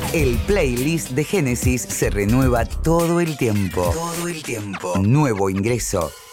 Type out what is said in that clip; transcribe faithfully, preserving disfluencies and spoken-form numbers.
El playlist de Génesis se renueva todo el tiempo. Todo el tiempo. Nuevo ingreso,